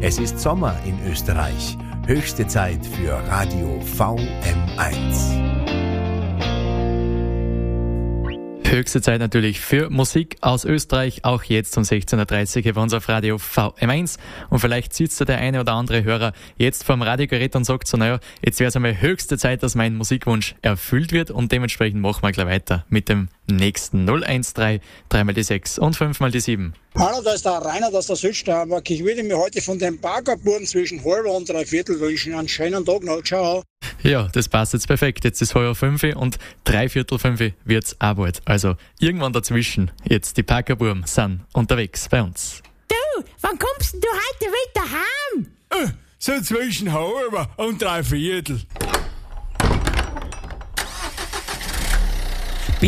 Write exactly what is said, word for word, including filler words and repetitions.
Es ist Sommer in Österreich. Höchste Zeit für Radio V M eins. Höchste Zeit natürlich für Musik aus Österreich, auch jetzt um sechzehn Uhr dreißig hier bei uns auf Radio V M eins. Und vielleicht sitzt da der eine oder andere Hörer jetzt vorm Radiogerät und sagt so, naja, jetzt wäre es einmal höchste Zeit, dass mein Musikwunsch erfüllt wird, und dementsprechend machen wir gleich weiter mit dem nächsten null eins drei, drei mal die sechs und fünf mal die sieben. Hallo, da ist der Reinhard aus der Südsteiermark. Ich würde mir heute von den Baggerbuben zwischen halber und dreiviertel wünschen. Einen schönen Tag noch. Ciao. Ja, das passt jetzt perfekt. Jetzt ist halb fünf und dreiviertel fünf wird's auch bald. Also irgendwann dazwischen. Jetzt die Packerbuben sind unterwegs bei uns. Du, wann kommst denn du heute wieder heim? Äh, so zwischen halber und dreiviertel.